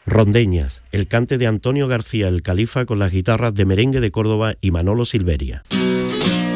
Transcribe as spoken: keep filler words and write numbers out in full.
Rondeñas, el cante de Antonio García el Califa con las guitarras de Merengue de Córdoba y Manolo Silveria.